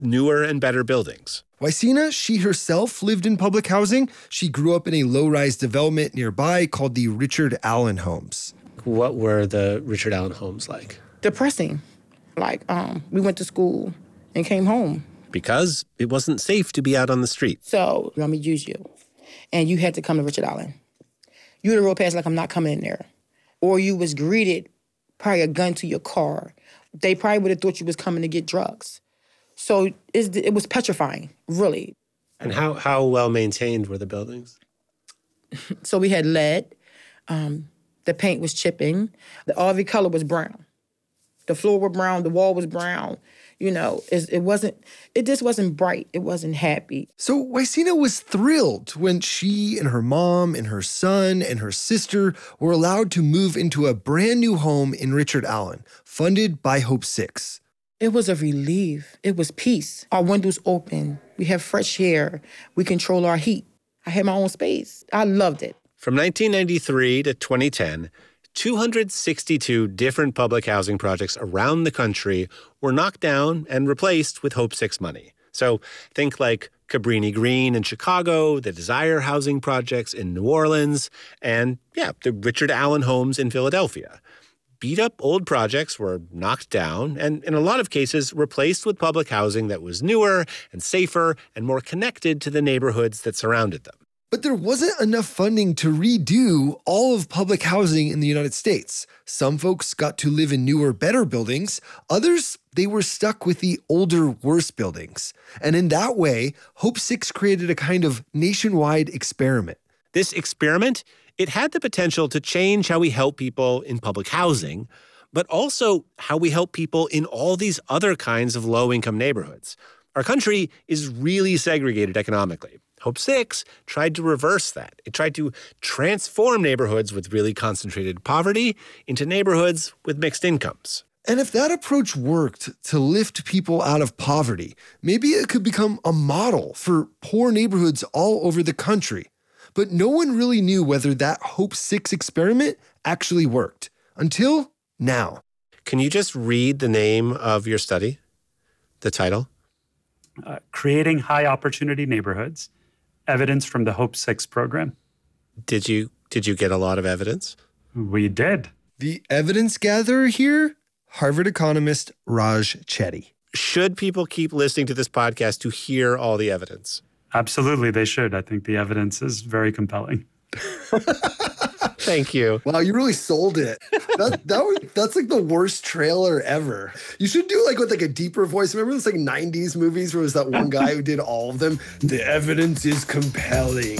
newer and better buildings. Wisena, she herself lived in public housing. She grew up in a low-rise development nearby called the Richard Allen Homes. What were the Richard Allen homes like? Depressing. We went to school and came home. Because it wasn't safe to be out on the street. So, let me use you. And you had to come to Richard Allen. You would have rolled past like, I'm not coming in there. Or you was greeted, probably a gun to your car. They probably would have thought you was coming to get drugs. So it was petrifying, really. And how well maintained were the buildings? So we had lead. The paint was chipping. The RV color was brown. The floor was brown. The wall was brown. It just wasn't bright. It wasn't happy. So Wisena was thrilled when she and her mom and her son and her sister were allowed to move into a brand new home in Richard Allen, funded by Hope 6. It was a relief. It was peace. Our windows open. We have fresh air. We control our heat. I had my own space. I loved it. From 1993 to 2010, 262 different public housing projects around the country were knocked down and replaced with Hope 6 money. So think like Cabrini Green in Chicago, the Desire Housing Projects in New Orleans, and, the Richard Allen Homes in Philadelphia. Beat-up old projects were knocked down and, in a lot of cases, replaced with public housing that was newer and safer and more connected to the neighborhoods that surrounded them. But there wasn't enough funding to redo all of public housing in the United States. Some folks got to live in newer, better buildings. Others, they were stuck with the older, worse buildings. And in that way, Hope 6 created a kind of nationwide experiment. This experiment, it had the potential to change how we help people in public housing, but also how we help people in all these other kinds of low-income neighborhoods. Our country is really segregated economically. Hope 6 tried to reverse that. It tried to transform neighborhoods with really concentrated poverty into neighborhoods with mixed incomes. And if that approach worked to lift people out of poverty, maybe it could become a model for poor neighborhoods all over the country. But no one really knew whether that Hope 6 experiment actually worked. Until now. Can you just read the name of your study? The title? Creating High Opportunity Neighborhoods. Evidence from the Hope 6 program. Did you get a lot of evidence? We did. The evidence gatherer here, Harvard economist Raj Chetty. Should people keep listening to this podcast to hear all the evidence? Absolutely, they should. I think the evidence is very compelling. Thank you. Wow, you really sold it. That's like the worst trailer ever. You should do with a deeper voice. Remember those 90s movies where it was that one guy who did all of them? The evidence is compelling.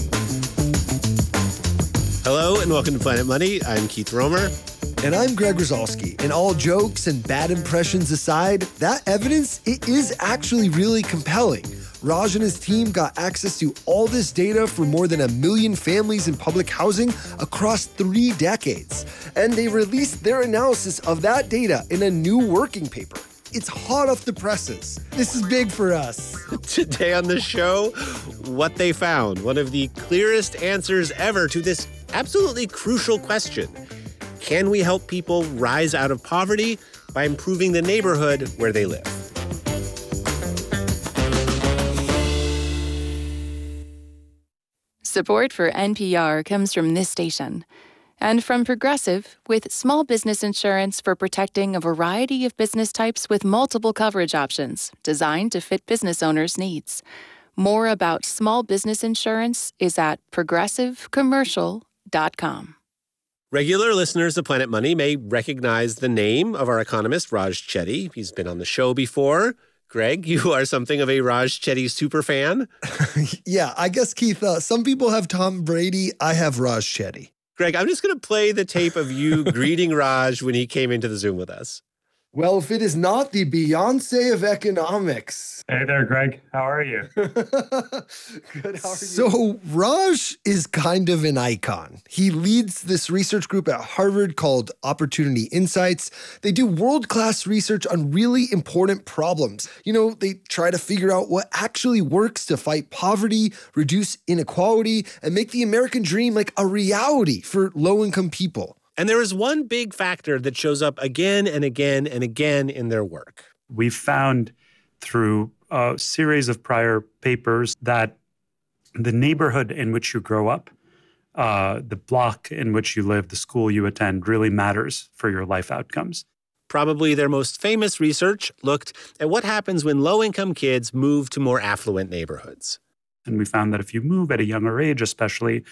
Hello and welcome to Planet Money. I'm Keith Romer. And I'm Greg Rosalsky. And all jokes and bad impressions aside, that evidence, it is actually really compelling. Raj and his team got access to all this data for more than 1 million families in public housing across 3 decades. And they released their analysis of that data in a new working paper. It's hot off the presses. This is big for us. Today on the show, what they found. One of the clearest answers ever to this absolutely crucial question. Can we help people rise out of poverty by improving the neighborhood where they live? Support for NPR comes from this station and from Progressive with small business insurance for protecting a variety of business types with multiple coverage options designed to fit business owners' needs. More about small business insurance is at progressivecommercial.com. Regular listeners of Planet Money may recognize the name of our economist, Raj Chetty. He's been on the show before. Greg, you are something of a Raj Chetty superfan. Yeah, I guess, Keith, some people have Tom Brady. I have Raj Chetty. Greg, I'm just going to play the tape of you greeting Raj when he came into the Zoom with us. Well, if it is not the Beyonce of economics. Hey there, Greg. How are you? Good, how are you? So Raj is kind of an icon. He leads this research group at Harvard called Opportunity Insights. They do world-class research on really important problems. They try to figure out what actually works to fight poverty, reduce inequality, and make the American dream a reality for low-income people. And there is one big factor that shows up again and again and again in their work. We found through a series of prior papers that the neighborhood in which you grow up, the block in which you live, the school you attend really matters for your life outcomes. Probably their most famous research looked at what happens when low-income kids move to more affluent neighborhoods. And we found that if you move at a younger age, especially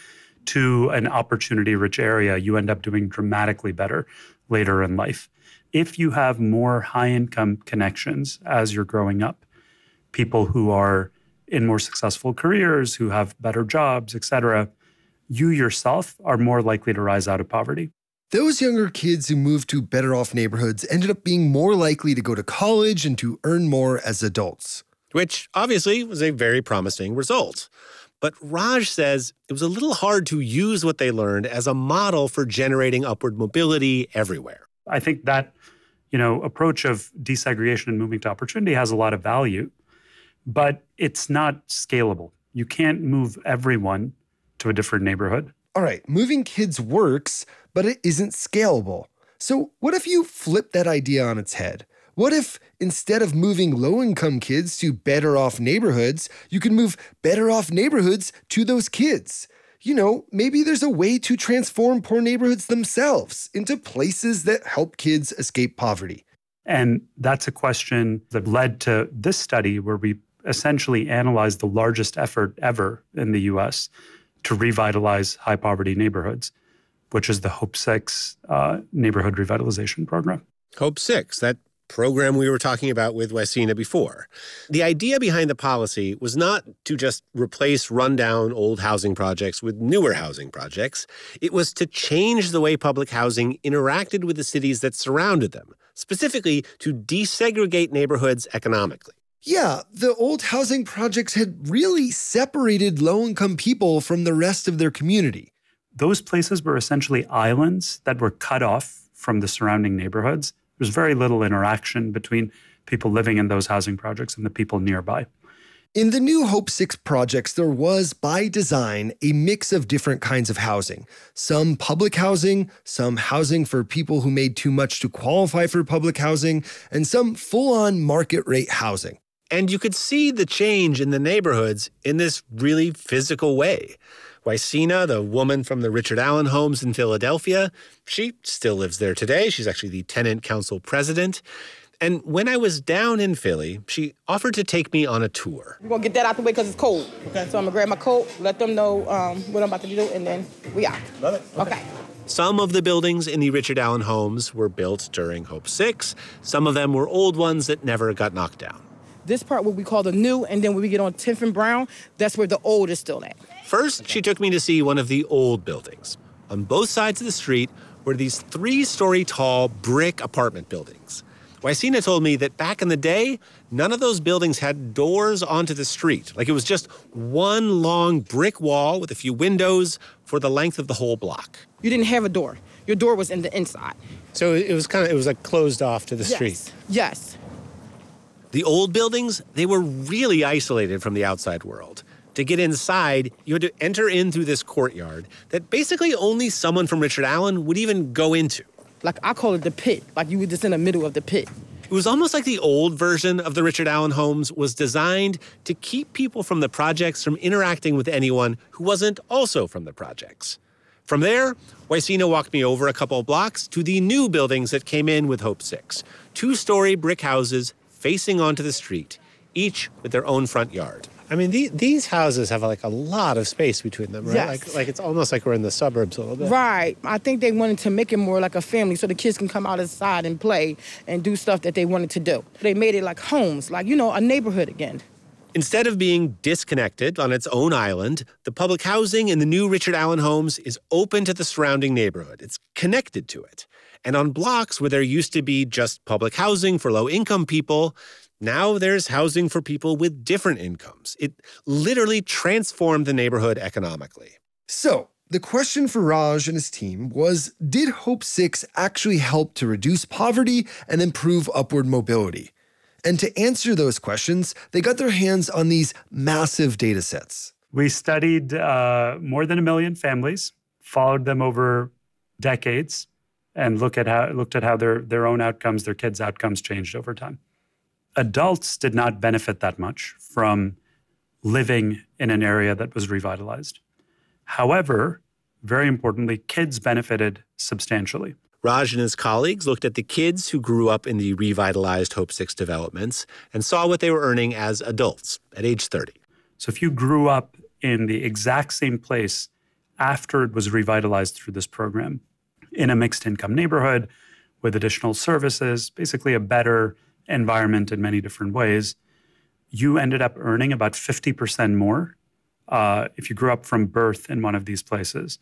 to an opportunity-rich area, you end up doing dramatically better later in life. If you have more high-income connections as you're growing up, people who are in more successful careers, who have better jobs, et cetera, you yourself are more likely to rise out of poverty. Those younger kids who moved to better off neighborhoods ended up being more likely to go to college and to earn more as adults. Which obviously was a very promising result. But Raj says it was a little hard to use what they learned as a model for generating upward mobility everywhere. I think that, approach of desegregation and moving to opportunity has a lot of value, but it's not scalable. You can't move everyone to a different neighborhood. All right, moving kids works, but it isn't scalable. So what if you flip that idea on its head? What if instead of moving low-income kids to better off neighborhoods, you can move better off neighborhoods to those kids? Maybe there's a way to transform poor neighborhoods themselves into places that help kids escape poverty. And that's a question that led to this study where we essentially analyzed the largest effort ever in the U.S. to revitalize high-poverty neighborhoods, which is the Hope 6 neighborhood revitalization program. Hope 6, that program we were talking about with Wassina before. The idea behind the policy was not to just replace rundown old housing projects with newer housing projects. It was to change the way public housing interacted with the cities that surrounded them, specifically to desegregate neighborhoods economically. Yeah, the old housing projects had really separated low-income people from the rest of their community. Those places were essentially islands that were cut off from the surrounding neighborhoods. There's very little interaction between people living in those housing projects and the people nearby. In the new Hope 6 projects, there was, by design, a mix of different kinds of housing. Some public housing, some housing for people who made too much to qualify for public housing, and some full-on market rate housing. And you could see the change in the neighborhoods in this really physical way. Wassina, the woman from the Richard Allen homes in Philadelphia, she still lives there today. She's actually the tenant council president. And when I was down in Philly, she offered to take me on a tour. We're going to get that out the way because it's cold. Okay. So I'm going to grab my coat, let them know what I'm about to do, and then we out. Love it. Okay. Some of the buildings in the Richard Allen homes were built during Hope 6. Some of them were old ones that never got knocked down. This part, what we call the new, and then when we get on 10th and Brown, that's where the old is still at. First, she took me to see one of the old buildings. On both sides of the street were these 3-story tall brick apartment buildings. Wassina told me that back in the day, none of those buildings had doors onto the street. Like it was just one long brick wall with a few windows for the length of the whole block. You didn't have a door. Your door was in the inside. So it was like closed off to the street. Yes. The old buildings, they were really isolated from the outside world. To get inside, you had to enter in through this courtyard that basically only someone from Richard Allen would even go into. Like I call it the pit, like you were just in the middle of the pit. It was almost like the old version of the Richard Allen homes was designed to keep people from the projects from interacting with anyone who wasn't also from the projects. From there, Wassina walked me over a couple of blocks to the new buildings that came in with Hope 6. 2-story brick houses facing onto the street, each with their own front yard. I mean, these houses have like a lot of space between them, right? Yes. Like it's almost like we're in the suburbs a little bit. Right. I think they wanted to make it more like a family so the kids can come outside and play and do stuff that they wanted to do. They made it like homes, like, a neighborhood again. Instead of being disconnected on its own island, the public housing in the new Richard Allen homes is open to the surrounding neighborhood. It's connected to it. And on blocks where there used to be just public housing for low-income people, now there's housing for people with different incomes. It literally transformed the neighborhood economically. So, the question for Raj and his team was, did Hope 6 actually help to reduce poverty and improve upward mobility? And to answer those questions, they got their hands on these massive data sets. We studied more than 1 million families, followed them over decades, and looked at how their own outcomes, their kids' outcomes changed over time. Adults did not benefit that much from living in an area that was revitalized. However, very importantly, kids benefited substantially. Raj and his colleagues looked at the kids who grew up in the revitalized Hope 6 developments and saw what they were earning as adults at age 30. So if you grew up in the exact same place after it was revitalized through this program, in a mixed income neighborhood with additional services, basically a better environment in many different ways, you ended up earning about 50% more if you grew up from birth in one of these places,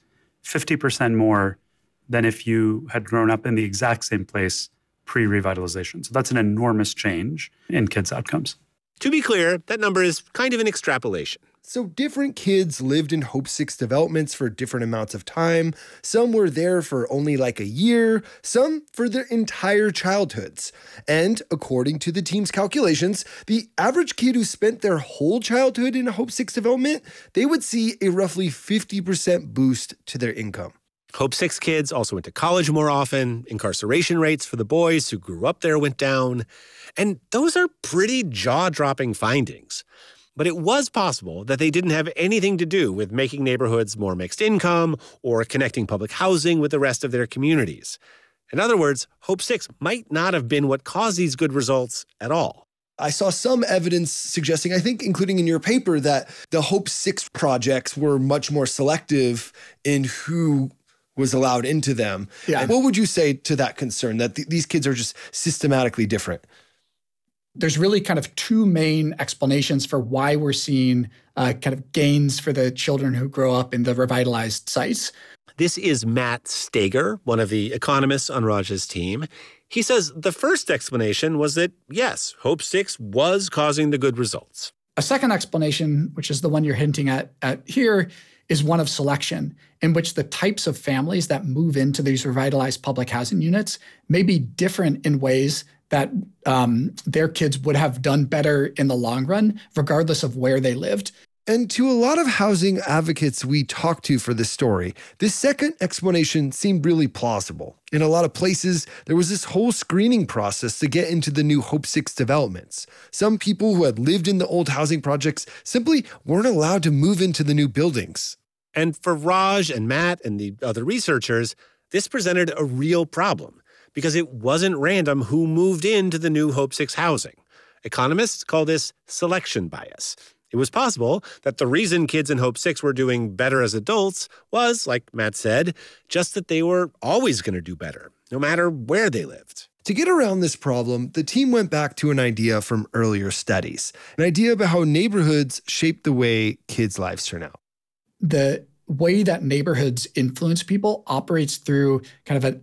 50% more than if you had grown up in the exact same place pre-revitalization. So that's an enormous change in kids' outcomes. To be clear, that number is kind of an extrapolation. So different kids lived in Hope 6 developments for different amounts of time. Some were there for only like a year, some for their entire childhoods. And according to the team's calculations, the average kid who spent their whole childhood in a Hope 6 development, they would see a roughly 50% boost to their income. Hope 6 kids also went to college more often. Incarceration rates for the boys who grew up there went down. And those are pretty jaw-dropping findings. But it was possible that they didn't have anything to do with making neighborhoods more mixed income or connecting public housing with the rest of their communities. In other words, Hope 6 might not have been what caused these good results at all. I saw some evidence suggesting, I think including in your paper, that the Hope 6 projects were much more selective in who was allowed into them. Yeah. What would you say to that concern, that these kids are just systematically different? There's really kind of two main explanations for why we're seeing kind of gains for the children who grow up in the revitalized sites. This is Matt Stager, one of the economists on Raj's team. He says the first explanation was that, yes, Hope 6 was causing the good results. A second explanation, which is the one you're hinting at here, is one of selection, in which the types of families that move into these revitalized public housing units may be different in ways that their kids would have done better in the long run, regardless of where they lived. And to a lot of housing advocates we talked to for this story, this second explanation seemed really plausible. In a lot of places, there was this whole screening process to get into the new Hope 6 developments. Some people who had lived in the old housing projects simply weren't allowed to move into the new buildings. And for Raj and Matt and the other researchers, this presented a real problem because it wasn't random who moved into the new Hope 6 housing. Economists call this selection bias. It was possible that the reason kids in Hope 6 were doing better as adults was, like Matt said, just that they were always going to do better, no matter where they lived. To get around this problem, the team went back to an idea from earlier studies, an idea about how neighborhoods shape the way kids' lives turn out. The way that neighborhoods influence people operates through kind of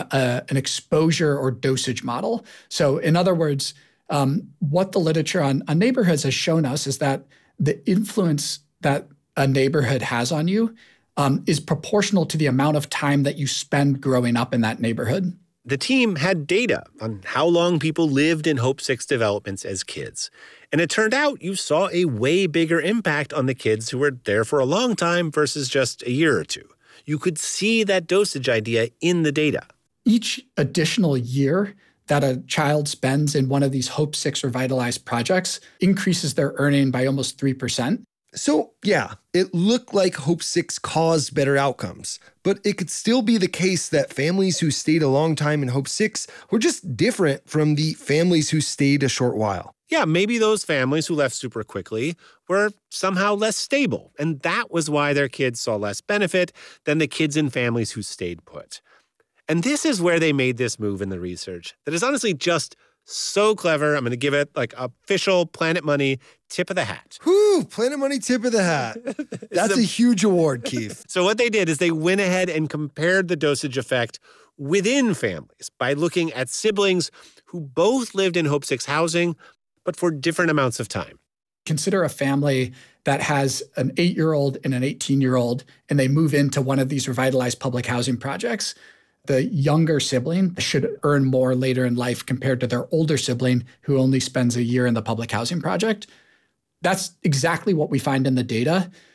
an exposure or dosage model. So in other words, what the literature on neighborhoods has shown us is that the influence that a neighborhood has on you is proportional to the amount of time that you spend growing up in that neighborhood. The team had data on how long people lived in Hope 6 developments as kids. And it turned out you saw a way bigger impact on the kids who were there for a long time versus just a year or two. You could see that dosage idea in the data. Each additional year that a child spends in one of these Hope 6 revitalized projects increases their earning by almost 3%. So, yeah, it looked like Hope 6 caused better outcomes, but it could still be the case that families who stayed a long time in Hope 6 were just different from the families who stayed a short while. Yeah, maybe those families who left super quickly were somehow less stable, and that was why their kids saw less benefit than the kids in families who stayed put. And this is where they made this move in the research that is honestly just so clever. I'm going to give it like official Planet Money tip of the hat. Whew, Planet Money tip of the hat. That's a huge award, Keith. So what they did is they went ahead and compared the dosage effect within families by looking at siblings who both lived in Hope 6 housing, but for different amounts of time. Consider a family that has an 8-year-old and an 18-year-old, and they move into one of these revitalized public housing projects. The younger sibling should earn more later in life compared to their older sibling who only spends a year in the public housing project. That's exactly what we find in the data.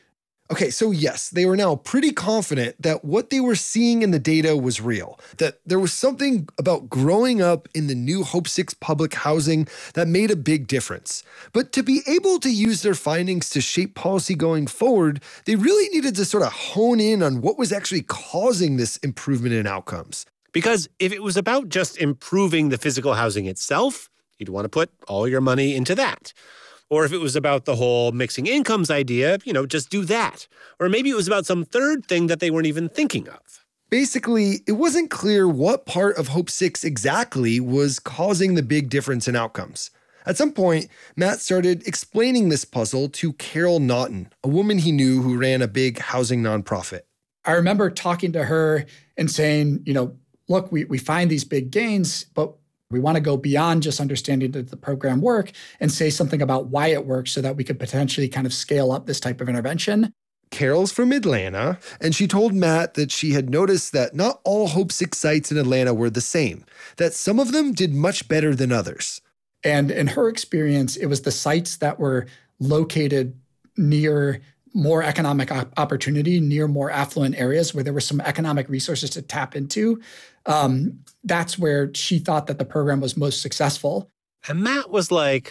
Okay, so yes, they were now pretty confident that what they were seeing in the data was real, that there was something about growing up in the new Hope 6 public housing that made a big difference. But to be able to use their findings to shape policy going forward, they really needed to sort of hone in on what was actually causing this improvement in outcomes. Because if it was about just improving the physical housing itself, you'd want to put all your money into that. Or if it was about the whole mixing incomes idea, just do that. Or maybe it was about some third thing that they weren't even thinking of. Basically, it wasn't clear what part of Hope 6 exactly was causing the big difference in outcomes. At some point, Matt started explaining this puzzle to Carol Naughton, a woman he knew who ran a big housing nonprofit. I remember talking to her and saying, look, we find these big gains, but we want to go beyond just understanding that the program work and say something about why it works so that we could potentially kind of scale up this type of intervention. Carol's from Atlanta, and she told Matt that she had noticed that not all Hope 6 sites in Atlanta were the same, that some of them did much better than others. And in her experience, it was the sites that were located near more economic opportunity, near more affluent areas where there were some economic resources to tap into. That's where she thought that the program was most successful. And Matt was like,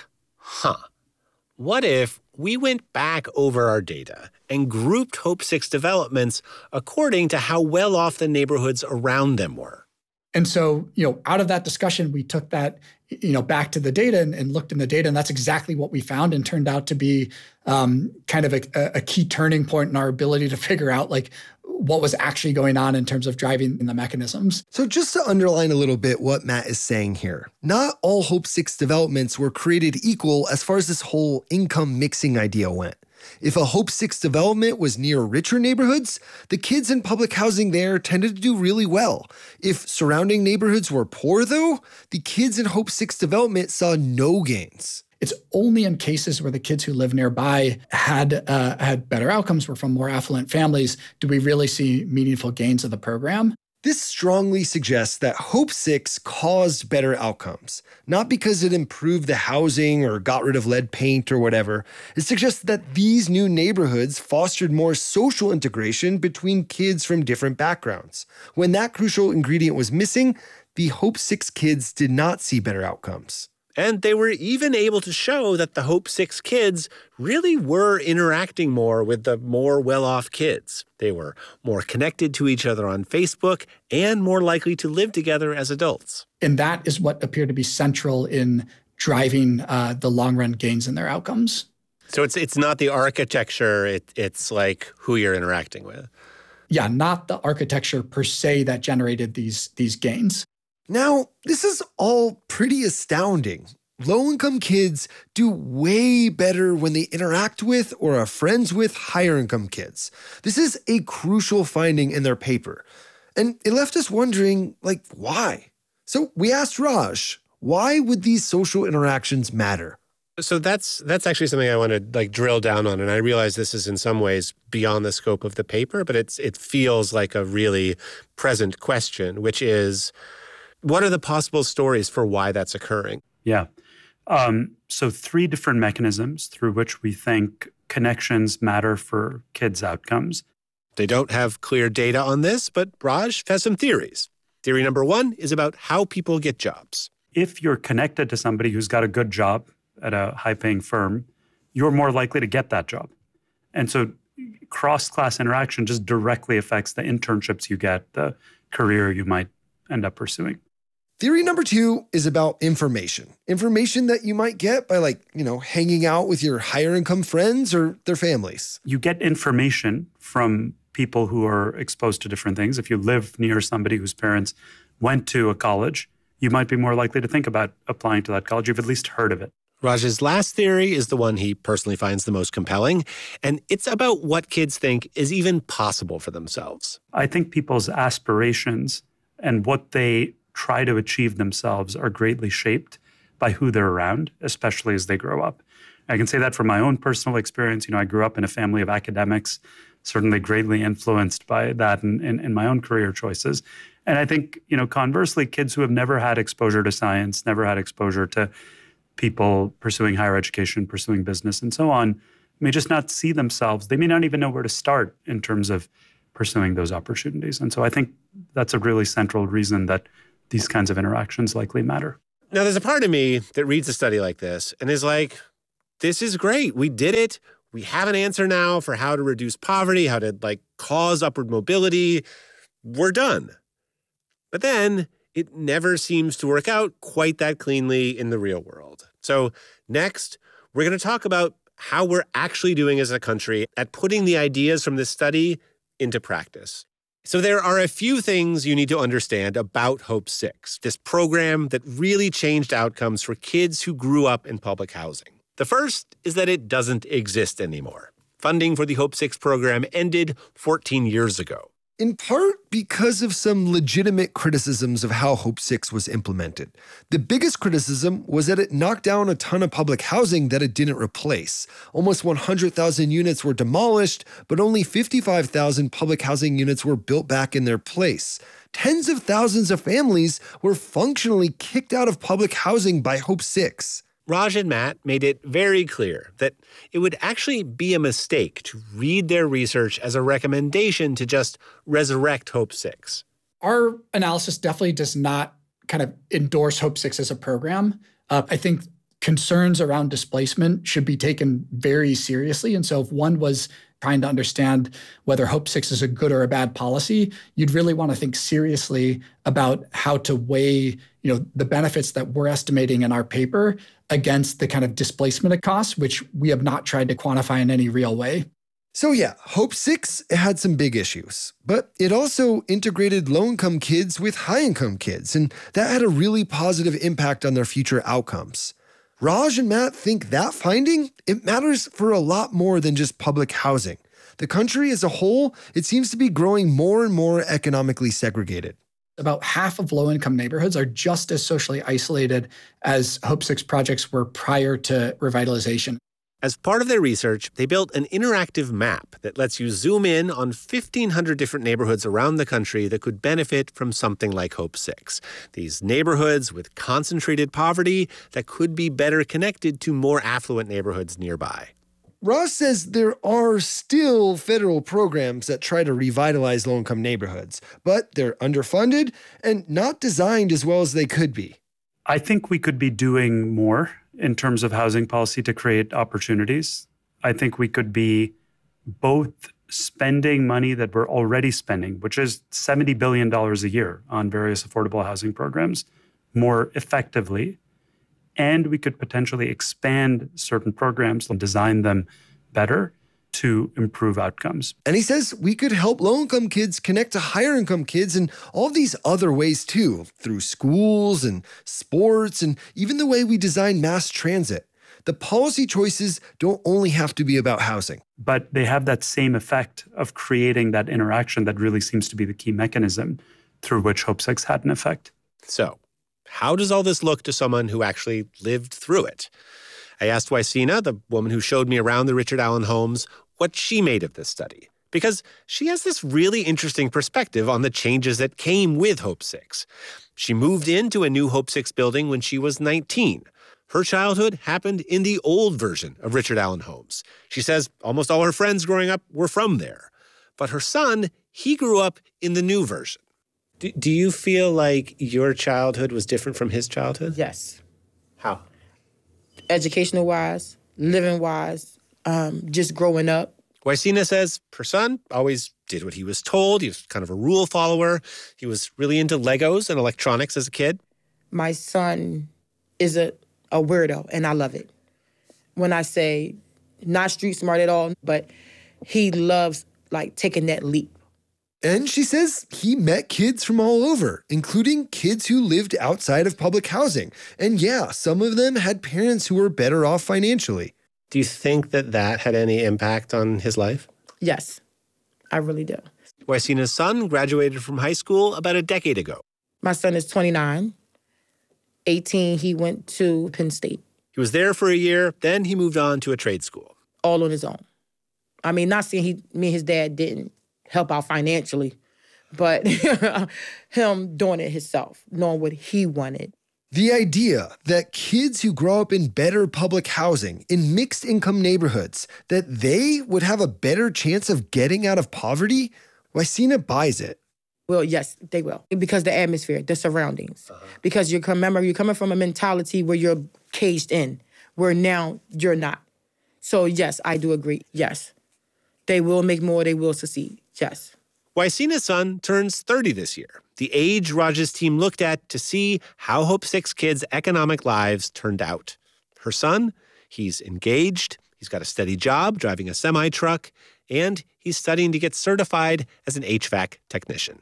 what if we went back over our data and grouped Hope 6 developments according to how well off the neighborhoods around them were? And so, out of that discussion, we took that, back to the data and looked in the data, and that's exactly what we found and turned out to be kind of a key turning point in our ability to figure out what was actually going on in terms of driving the mechanisms. So just to underline a little bit what Matt is saying here, not all Hope 6 developments were created equal as far as this whole income mixing idea went. If a Hope 6 development was near richer neighborhoods, the kids in public housing there tended to do really well. If surrounding neighborhoods were poor, though, the kids in Hope 6 development saw no gains. It's only in cases where the kids who live nearby had better outcomes, were from more affluent families, do we really see meaningful gains of the program. This strongly suggests that Hope 6 caused better outcomes, not because it improved the housing or got rid of lead paint or whatever. It suggests that these new neighborhoods fostered more social integration between kids from different backgrounds. When that crucial ingredient was missing, the Hope 6 kids did not see better outcomes. And they were even able to show that the Hope 6 kids really were interacting more with the more well-off kids. They were more connected to each other on Facebook and more likely to live together as adults. And that is what appeared to be central in driving the long-run gains in their outcomes. So it's not the architecture, it's like who you're interacting with. Yeah, not the architecture per se that generated these gains. Now, this is all pretty astounding. Low-income kids do way better when they interact with or are friends with higher-income kids. This is a crucial finding in their paper. And it left us wondering, why? So we asked Raj, why would these social interactions matter? So that's actually something I want to drill down on. And I realize this is in some ways beyond the scope of the paper, but it feels like a really present question, which is, what are the possible stories for why that's occurring? Yeah. So 3 different mechanisms through which we think connections matter for kids' outcomes. They don't have clear data on this, but Raj has some theories. Theory number 1 is about how people get jobs. If you're connected to somebody who's got a good job at a high-paying firm, you're more likely to get that job. And so cross-class interaction just directly affects the internships you get, the career you might end up pursuing. Theory number 2 is about information. Information that you might get by hanging out with your higher income friends or their families. You get information from people who are exposed to different things. If you live near somebody whose parents went to a college, you might be more likely to think about applying to that college. You've at least heard of it. Raj's last theory is the one he personally finds the most compelling, and it's about what kids think is even possible for themselves. I think people's aspirations and what they try to achieve themselves are greatly shaped by who they're around, especially as they grow up. I can say that from my own personal experience. I grew up in a family of academics, certainly greatly influenced by that in my own career choices. And I think, conversely, kids who have never had exposure to science, never had exposure to people pursuing higher education, pursuing business, and so on, may just not see themselves. They may not even know where to start in terms of pursuing those opportunities. And so I think that's a really central reason that these kinds of interactions likely matter. Now, there's a part of me that reads a study like this and is like, this is great. We did it. We have an answer now for how to reduce poverty, how to cause upward mobility. We're done. But then it never seems to work out quite that cleanly in the real world. So next, we're going to talk about how we're actually doing as a country at putting the ideas from this study into practice. So there are a few things you need to understand about Hope 6, this program that really changed outcomes for kids who grew up in public housing. The first is that it doesn't exist anymore. Funding for the Hope 6 program ended 14 years ago. In part because of some legitimate criticisms of how Hope 6 was implemented. The biggest criticism was that it knocked down a ton of public housing that it didn't replace. Almost 100,000 units were demolished, but only 55,000 public housing units were built back in their place. Tens of thousands of families were functionally kicked out of public housing by Hope 6. Raj and Matt made it very clear that it would actually be a mistake to read their research as a recommendation to just resurrect Hope 6. Our analysis definitely does not kind of endorse Hope 6 as a program. I think concerns around displacement should be taken very seriously. And so if one was trying to understand whether Hope 6 is a good or a bad policy, you'd really want to think seriously about how to weigh, the benefits that we're estimating in our paper against the kind of displacement costs, which we have not tried to quantify in any real way. So yeah, Hope 6 had some big issues, but it also integrated low-income kids with high-income kids, and that had a really positive impact on their future outcomes. Raj and Matt think that finding, it matters for a lot more than just public housing. The country as a whole, it seems to be growing more and more economically segregated. About half of low-income neighborhoods are just as socially isolated as Hope 6 projects were prior to revitalization. As part of their research, they built an interactive map that lets you zoom in on 1,500 different neighborhoods around the country that could benefit from something like Hope 6. These neighborhoods with concentrated poverty that could be better connected to more affluent neighborhoods nearby. Ross says there are still federal programs that try to revitalize low-income neighborhoods, but they're underfunded and not designed as well as they could be. I think we could be doing more in terms of housing policy to create opportunities. I think we could be both spending money that we're already spending, which is $70 billion a year on various affordable housing programs, more effectively. And we could potentially expand certain programs and design them better to improve outcomes. And he says we could help low-income kids connect to higher-income kids in all these other ways too, through schools and sports and even the way we design mass transit. The policy choices don't only have to be about housing. But they have that same effect of creating that interaction that really seems to be the key mechanism through which Hope 6 had an effect. So, how does all this look to someone who actually lived through it? I asked Waisina, the woman who showed me around the Richard Allen homes, what she made of this study. Because she has this really interesting perspective on the changes that came with Hope 6. She moved into a new Hope 6 building when she was 19. Her childhood happened in the old version of Richard Allen homes. She says almost all her friends growing up were from there. But her son, he grew up in the new version. Do you feel like your childhood was different from his childhood? Yes. How? Educational-wise, living-wise, just growing up. Waisina says her son always did what he was told. He was kind of a rule follower. He was really into Legos and electronics as a kid. My son is a weirdo, and I love it. When I say not street smart at all, but he loves, taking that leap. And she says he met kids from all over, including kids who lived outside of public housing. And yeah, some of them had parents who were better off financially. Do you think that had any impact on his life? Yes, I really do. Waisina's son graduated from high school about a decade ago. My son is 29. 18, he went to Penn State. He was there for a year, then he moved on to a trade school. All on his own. I mean, not saying me and his dad didn't help out financially, but him doing it himself, knowing what he wanted. The idea that kids who grow up in better public housing, in mixed income neighborhoods, that they would have a better chance of getting out of poverty, Ysena buys it. Well, yes, they will. Because the atmosphere, the surroundings. Because you're coming from a mentality where you're caged in, where now you're not. So yes, I do agree. Yes. They will make more, they will succeed. Yes. Ysena's son turns 30 this year, the age Raj's team looked at to see how Hope 6 kids' economic lives turned out. Her son, he's engaged, he's got a steady job driving a semi-truck, and he's studying to get certified as an HVAC technician.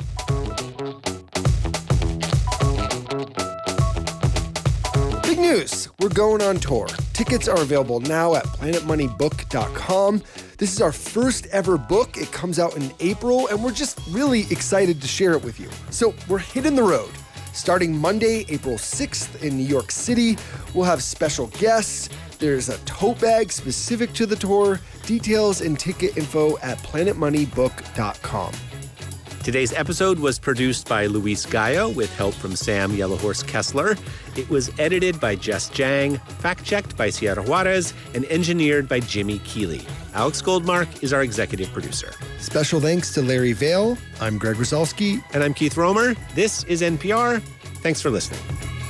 Big news! We're going on tour. Tickets are available now at planetmoneybook.com. This is our first ever book. It comes out in April, and we're just really excited to share it with you. So we're hitting the road. Starting Monday, April 6th in New York City, we'll have special guests. There's a tote bag specific to the tour. Details and ticket info at planetmoneybook.com. Today's episode was produced by Luis Gallo with help from Sam Yellowhorse Kessler. It was edited by Jess Jang, fact-checked by Sierra Juarez, and engineered by Jimmy Keeley. Alex Goldmark is our executive producer. Special thanks to Larry Vale. I'm Greg Rosalsky. And I'm Keith Romer. This is NPR. Thanks for listening.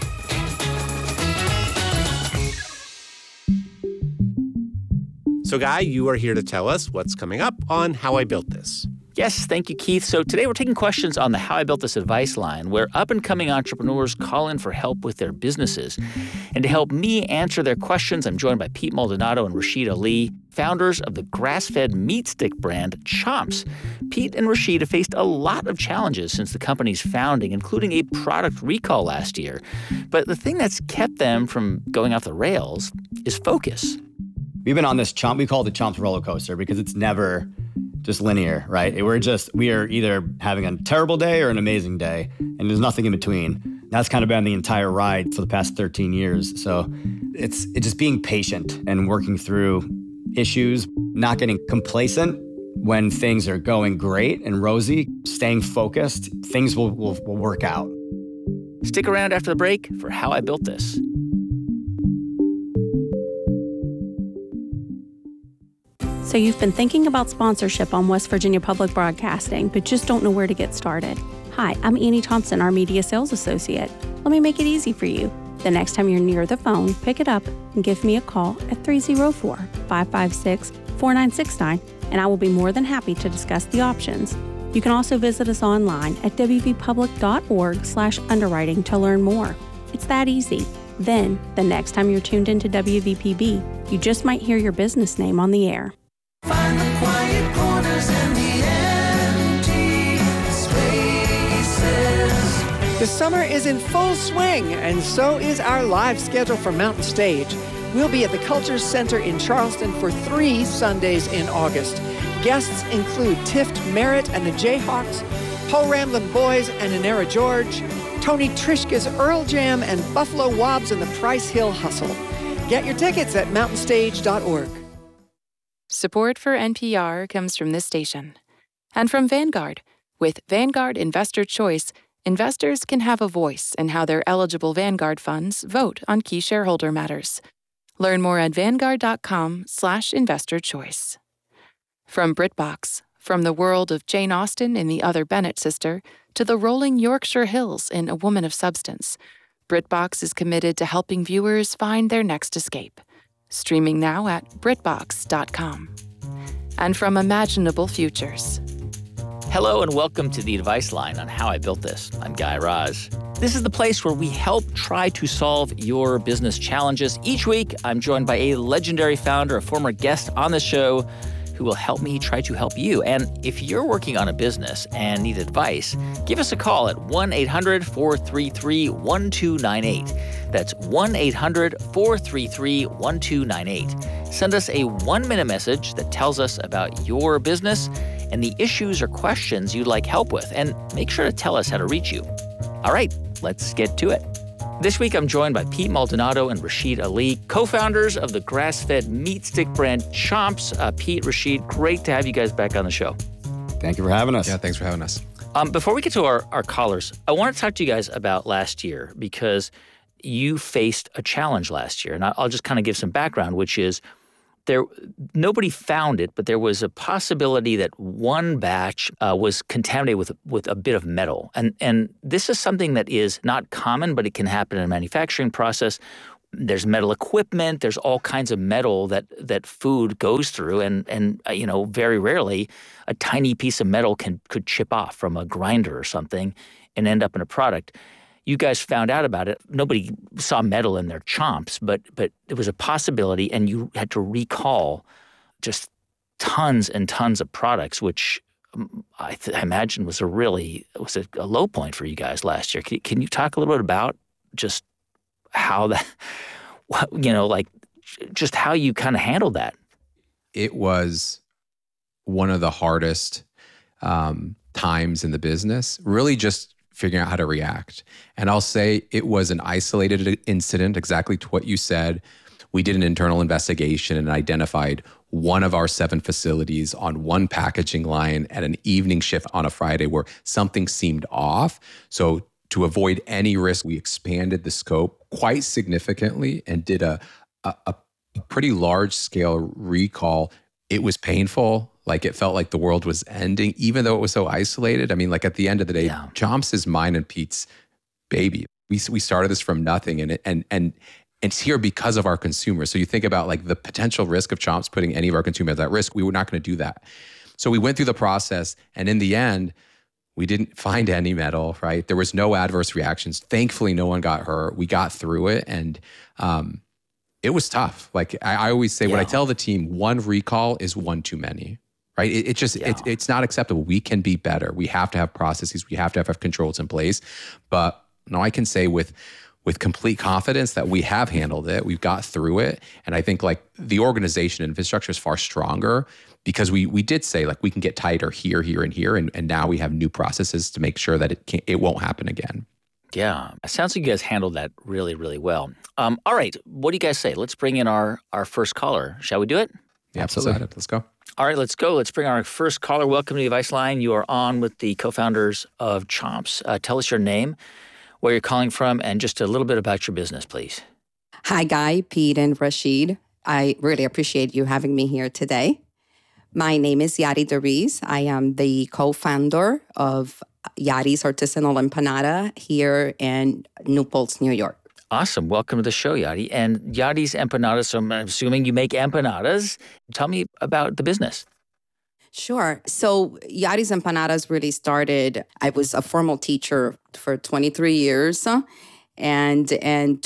So, Guy, you are here to tell us what's coming up on How I Built This. Yes, thank you, Keith. So today we're taking questions on the How I Built This advice line, where up-and-coming entrepreneurs call in for help with their businesses. And to help me answer their questions, I'm joined by Pete Maldonado and Rashid Ali, founders of the grass-fed meat stick brand Chomps. Pete and Rashid have faced a lot of challenges since the company's founding, including a product recall last year. But the thing that's kept them from going off the rails is focus. We've been on this we call it the Chomps roller coaster because it's never just linear, right? We are either having a terrible day or an amazing day, and there's nothing in between. That's kind of been the entire ride for the past 13 years. So it's just being patient and working through issues, not getting complacent when things are going great and rosy, staying focused. Things will work out. Stick around after the break for How I Built This. So you've been thinking about sponsorship on West Virginia Public Broadcasting, but just don't know where to get started. Hi, I'm Annie Thompson, our media sales associate. Let me make it easy for you. The next time you're near the phone, pick it up and give me a call at 304-556-4969, and I will be more than happy to discuss the options. You can also visit us online at wvpublic.org/underwriting to learn more. It's that easy. Then, the next time you're tuned into WVPB, you just might hear your business name on the air. Find the quiet corners and the empty spaces. The summer is in full swing, and so is our live schedule for Mountain Stage. We'll be at the Culture Center in Charleston for 3 Sundays in August. Guests include Tift Merritt and the Jayhawks, Paul Ramblin' Boys and Inera George, Tony Trishka's Earl Jam, and Buffalo Wobbs and the Price Hill Hustle. Get your tickets at mountainstage.org. Support for NPR comes from this station and from Vanguard. With Vanguard Investor Choice, investors can have a voice in how their eligible Vanguard funds vote on key shareholder matters. Learn more at vanguard.com/investorchoice. From BritBox, from the world of Jane Austen in The Other Bennett Sister to the rolling Yorkshire Hills in A Woman of Substance, BritBox is committed to helping viewers find their next escape. Streaming now at BritBox.com. And from Imaginable Futures. Hello and welcome to the Advice Line on How I Built This. I'm Guy Raz. This is the place where we help try to solve your business challenges. Each week, I'm joined by a legendary founder, a former guest on the show, who will help me try to help you. And if you're working on a business and need advice, give us a call at 1-800-433-1298. That's 1-800-433-1298. Send us a 1-minute message that tells us about your business and the issues or questions you'd like help with. And make sure to tell us how to reach you. All right, let's get to it. This week, I'm joined by Pete Maldonado and Rashid Ali, co-founders of the grass-fed meat stick brand Chomps. Pete, Rashid, great to have you guys back on the show. Thank you for having us. Yeah, thanks for having us. Before we get to our callers, I want to talk to you guys about last year because you faced a challenge last year. And I'll just kind of give some background, which is nobody found it, but there was a possibility that one batch was contaminated with a bit of metal. And this is something that is not common, but it can happen in a manufacturing process. There's metal equipment. There's all kinds of metal that food goes through, and very rarely a tiny piece of metal could chip off from a grinder or something and end up in a product. You guys found out about it. Nobody saw metal in their chomps, but it was a possibility, and you had to recall just tons and tons of products, which I imagine was a low point for you guys last year. Can you talk a little bit about just how that, just how you kind of handled that? It was one of the hardest times in the business, really just figuring out how to react. And I'll say it was an isolated incident, exactly to what you said. We did an internal investigation and identified one of our 7 facilities on one packaging line at an evening shift on a Friday where something seemed off. So to avoid any risk, we expanded the scope quite significantly and did a pretty large scale recall. It was painful. Like it felt like the world was ending, even though it was so isolated. I mean, like at the end of the day, Chomps is mine and Pete's baby. We started this from nothing, and it's here because of our consumers. So you think about like the potential risk of Chomps putting any of our consumers at risk. We were not going to do that. So we went through the process, and in the end, we didn't find any metal, right? There was no adverse reactions. Thankfully, no one got hurt. We got through it, and it was tough. Like I always say, when I tell the team, one recall is one too many. Right? It's not acceptable. We can be better. We have to have processes. We have to have controls in place. But I can say with complete confidence that we have handled it. We've got through it. And I think like the organization infrastructure is far stronger because we did say like we can get tighter here, and here. And now we have new processes to make sure that it won't happen again. Yeah. It sounds like you guys handled that really, really well. All right. What do you guys say? Let's bring in our first caller. Shall we do it? Yeah, absolutely. Let's go. All right, let's go. Let's bring our first caller. Welcome to the Advice Line. You are on with the co-founders of Chomps. Tell us your name, where you're calling from, and just a little bit about your business, please. Hi, Guy, Pete, and Rashid. I really appreciate you having me here today. My name is Yari Dariz. I am the co-founder of Yari's Artisanal Empanada here in New Paltz, New York. Awesome. Welcome to the show, Yadi. And Yadi's Empanadas, so I'm assuming you make empanadas. Tell me about the business. Sure. So Yari's Empanadas really started, I was a formal teacher for 23 years. And in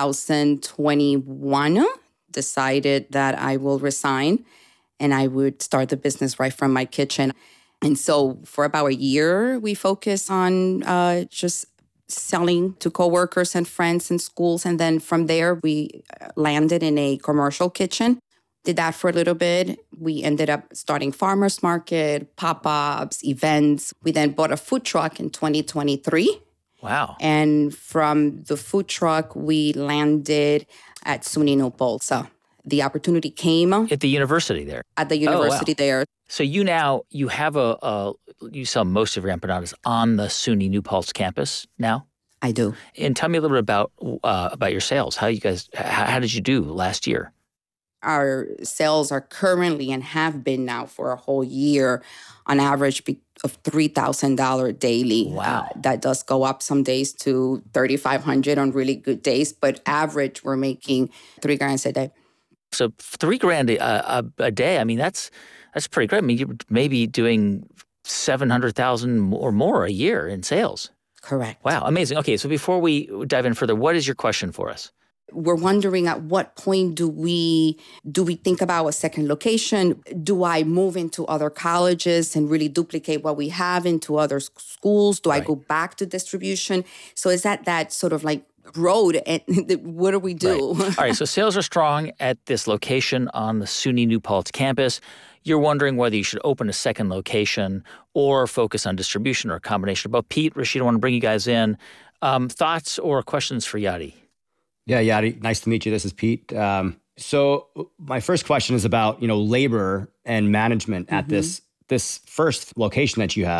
2021, decided that I will resign and I would start the business right from my kitchen. And so for about a year, we focused on just selling to coworkers and friends in schools. And then from there, we landed in a commercial kitchen. Did that for a little bit. We ended up starting farmers market, pop-ups, events. We then bought a food truck in 2023. Wow. And from the food truck, we landed at SUNY New Paltz. So the opportunity came. At the university there? At the university there. So you have you sell most of your empanadas on the SUNY New Paltz campus now? I do. And tell me a little bit about your sales. How did you do last year? Our sales are currently and have been now for a whole year on average of $3,000 daily. Wow. That does go up some days to $3,500 on really good days, but average we're making $3,000 a day. So $3,000 a day. I mean, that's pretty great. I mean, you're maybe doing $700,000 or more a year in sales. Correct. Wow, amazing. Okay, so before we dive in further, what is your question for us? We're wondering at what point do we think about a second location? Do I move into other colleges and really duplicate what we have into other schools? Do I go back to distribution? So is that sort of like road? And what do we do? Right. All right, so sales are strong at this location on the SUNY New Paltz campus. You're wondering whether you should open a second location or focus on distribution or a combination of both. Pete, Rashid, I want to bring you guys in. Thoughts or questions for Yadi? Yeah, Yadi, nice to meet you. This is Pete. So my first question is about, labor and management at this first location that you have.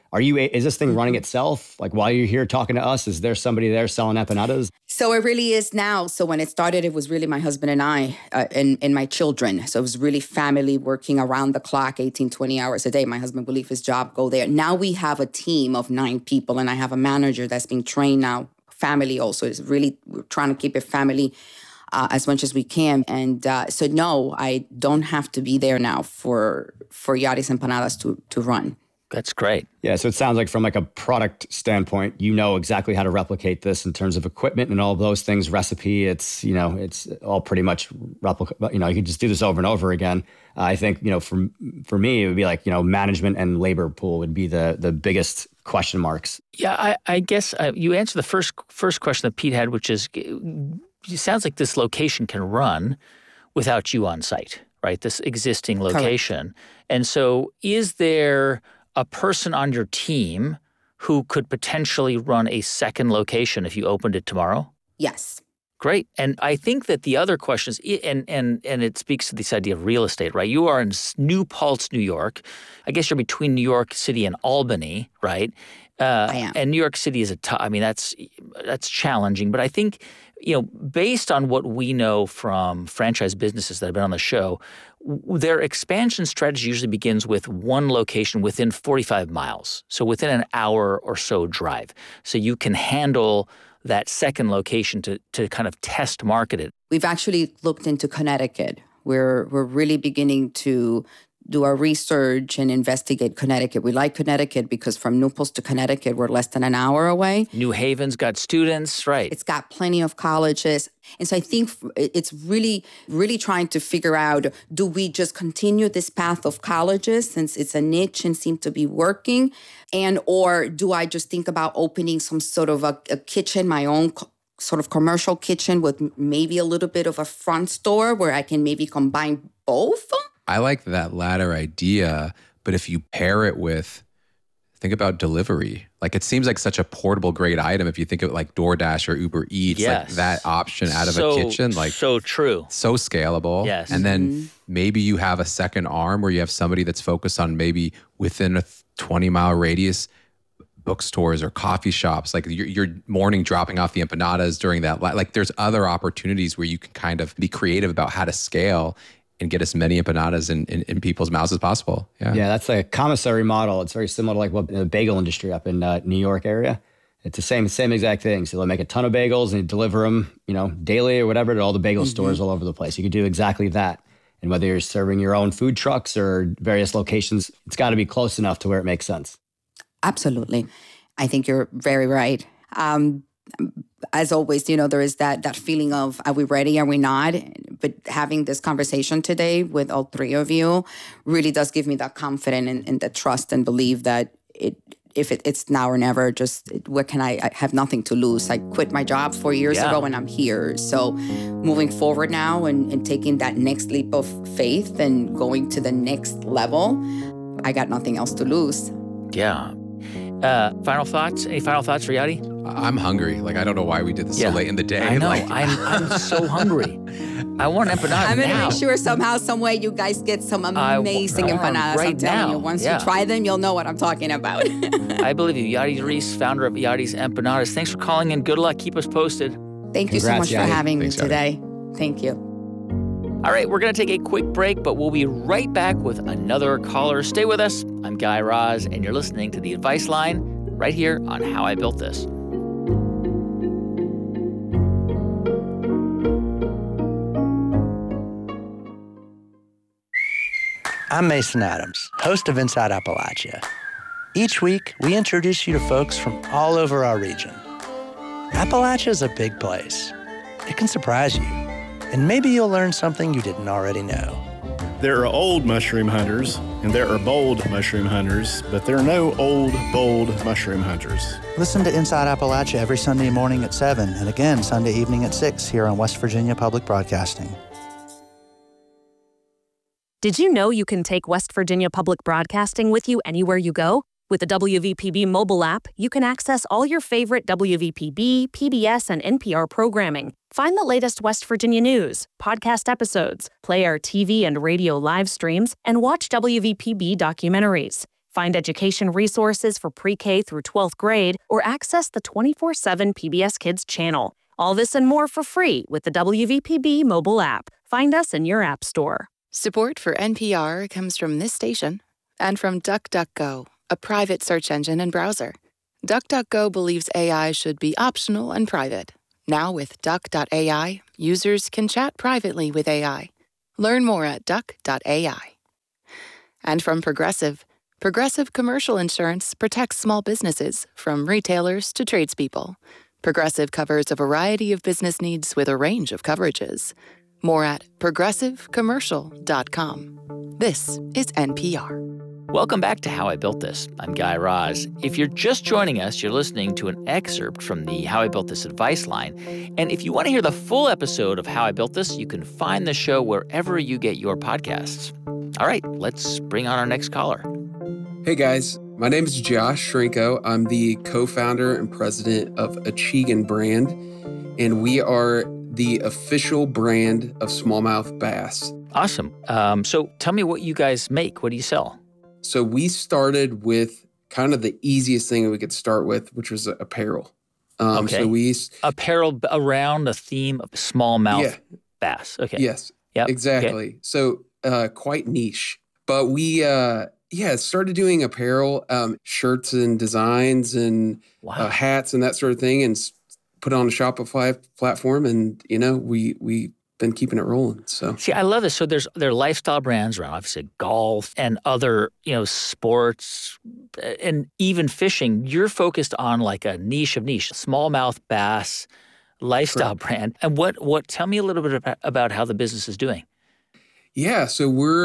Is this thing running itself? Like while you're here talking to us, is there somebody there selling empanadas? So it really is now. So when it started, it was really my husband and I and my children. So it was really family working around the clock, 18, 20 hours a day. My husband would leave his job, go there. Now we have a team of 9 people, and I have a manager that's being trained now. Family also. It's really, we're trying to keep it family as much as we can. And so no, I don't have to be there now for Yadi's Empanadas to run. That's great. Yeah, so it sounds like from like a product standpoint, you know exactly how to replicate this in terms of equipment and all of those things, recipe. It's all pretty much replicable. You can just do this over and over again. I think, for me, it would be like, management and labor pool would be the biggest question marks. Yeah, I guess you answered the first question that Pete had, which is, it sounds like this location can run without you on site, right? This existing location. Correct. And so is there a person on your team who could potentially run a second location if you opened it tomorrow? Yes. Great. And I think that the other question is, and it speaks to this idea of real estate, right? You are in New Paltz, New York. I guess you're between New York City and Albany, right? I am. And New York City is that's challenging. But I think, based on what we know from franchise businesses that have been on the show, their expansion strategy usually begins with one location within 45 miles. So within an hour or so drive. So you can handle that second location to kind of test market it. We've actually looked into Connecticut. We're really beginning to do our research and investigate Connecticut. We like Connecticut because from New Paltz to Connecticut, we're less than an hour away. New Haven's got students, right? It's got plenty of colleges. And so I think it's really, really trying to figure out, do we just continue this path of colleges since it's a niche and seems to be working? Or do I just think about opening some sort of a kitchen, my own sort of commercial kitchen with maybe a little bit of a front store where I can maybe combine both? I like that latter idea, but if you pair it with, think about delivery. Like it seems like such a portable, great item. If you think of like DoorDash or Uber Eats, yes. like that option out of a kitchen, like so true, so scalable. Yes, and then maybe you have a second arm where you have somebody that's focused on maybe within a 20-mile radius, bookstores or coffee shops. Like your morning dropping off the empanadas during that. Like there's other opportunities where you can kind of be creative about how to scale and get as many empanadas in people's mouths as possible. Yeah, that's a commissary model. It's very similar to like what the bagel industry up in New York area. It's the same exact thing. So they'll make a ton of bagels and deliver them, daily or whatever to all the bagel stores all over the place. You could do exactly that. And whether you're serving your own food trucks or various locations, it's got to be close enough to where it makes sense. Absolutely. I think you're very right. As always, there is that feeling of, are we ready? Are we not? But having this conversation today with all three of you really does give me that confidence and the trust and believe that if it's now or never, just what can I have nothing to lose. I quit my job 4 years ago and I'm here. So moving forward now and taking that next leap of faith and going to the next level, I got nothing else to lose. Yeah. Final thoughts? Any final thoughts for Yadi? I'm hungry. Like, I don't know why we did this so late in the day. I know. Like, I'm so hungry. I want empanadas I'm going to now. make sure somehow, some way you guys get some amazing empanadas. Right I'm telling you, once you try them, you'll know what I'm talking about. I believe you. Yadi Reese, founder of Yadi's Empanadas. Thanks for calling in. Good luck. Keep us posted. Thank you so much for having me today. Thank you. All right, we're going to take a quick break, but we'll be right back with another caller. Stay with us. I'm Guy Raz, and you're listening to The Advice Line right here on How I Built This. I'm Mason Adams, host of Inside Appalachia. Each week, we introduce you to folks from all over our region. Appalachia is a big place. It can surprise you, and maybe you'll learn something you didn't already know. There are old mushroom hunters, and there are bold mushroom hunters, but there are no old, bold mushroom hunters. Listen to Inside Appalachia every Sunday morning at 7, and again Sunday evening at 6 here on West Virginia Public Broadcasting. Did you know you can take West Virginia Public Broadcasting with you anywhere you go? With the WVPB mobile app, you can access all your favorite WVPB, PBS, and NPR programming. Find the latest West Virginia news, podcast episodes, play our TV and radio live streams, and watch WVPB documentaries. Find education resources for pre-K through 12th grade or access the 24/7 PBS Kids channel. All this and more for free with the WVPB mobile app. Find us in your app store. Support for NPR comes from this station and from DuckDuckGo, a private search engine and browser. DuckDuckGo believes AI should be optional and private. Now with Duck.ai, users can chat privately with AI. Learn more at Duck.ai. And from Progressive, Progressive Commercial Insurance protects small businesses from retailers to tradespeople. Progressive covers a variety of business needs with a range of coverages. More at progressivecommercial.com. This is NPR. Welcome back to How I Built This. I'm Guy Raz. If you're just joining us, you're listening to an excerpt from the How I Built This advice line. And if you want to hear the full episode of How I Built This, you can find the show wherever you get your podcasts. All right, let's bring on our next caller. Hey guys, my name is Josh Shrinko. I'm the co-founder and president of Achigan Brand, and we are the official brand of smallmouth bass. Awesome. So tell me what you guys make. What do you sell? So we started with kind of the easiest thing that we could start with, which was apparel. Okay. So we apparel around the theme of smallmouth bass. Okay. Yes. Yep. Exactly. Okay. So quite niche, but we started doing apparel, shirts and designs and hats and that sort of thing, and put it on a Shopify platform, and we've been keeping it rolling. So see, I love this. So there are lifestyle brands around, obviously golf and other sports and even fishing. You're focused on like a niche of niche, smallmouth bass lifestyle brand. And what? Tell me a little bit about how the business is doing. Yeah, so